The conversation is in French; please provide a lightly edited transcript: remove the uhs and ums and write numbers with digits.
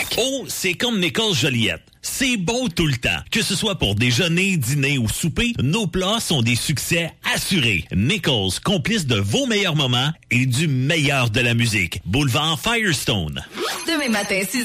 Saint-Jacques. Oh, c'est comme Nichols Joliette. C'est bon tout le temps. Que ce soit pour déjeuner, dîner ou souper, nos plats sont des succès assurés. Nichols, complice de vos meilleurs moments et du meilleur de la musique. Boulevard Firestone. Demain matin, 6h.